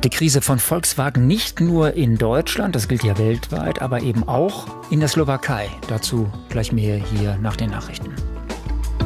die Krise von Volkswagen nicht nur in Deutschland, das gilt ja weltweit, aber eben auch in der Slowakei. Dazu gleich mehr hier nach den Nachrichten.